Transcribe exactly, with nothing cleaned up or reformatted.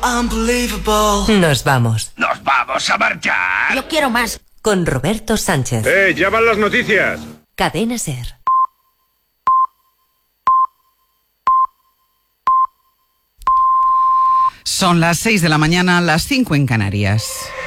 Unbelievable. Nos vamos. ¡Nos vamos a marchar! Yo quiero más. Con Roberto Sánchez. ¡Eh, ya van las noticias! Cadena SER. Son las seis de la mañana, las cinco en Canarias.